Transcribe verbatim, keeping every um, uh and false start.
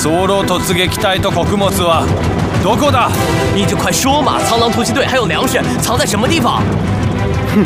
ソロ突撃隊と穀物はどこだ？ 你就快说嘛！苍狼突击队还有粮食藏在什么地方？